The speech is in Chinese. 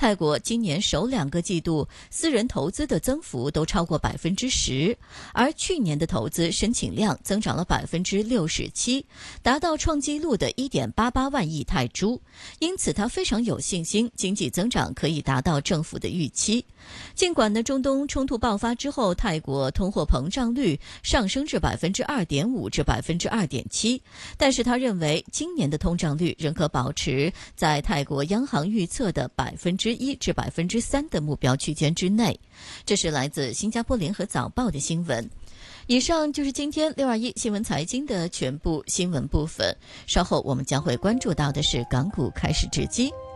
泰国今年首2个季度私人投资的增幅都超过10%，而去年的投资申请量增长了67%，达到创纪录的1.88万亿泰铢。因此，他非常有信心，经济增长可以达到政府的预期。尽管呢，中东冲突爆发之后，泰国通货膨胀率上升至2.5%至2.7%，但是他认为今年的通胀率仍可保持在泰国央行预测的1%至3%的目标区间之内。这是来自新加坡联合早报的新闻。以上就是今天621新闻财经的全部新闻部分，稍后我们将会关注到的是港股开市之机。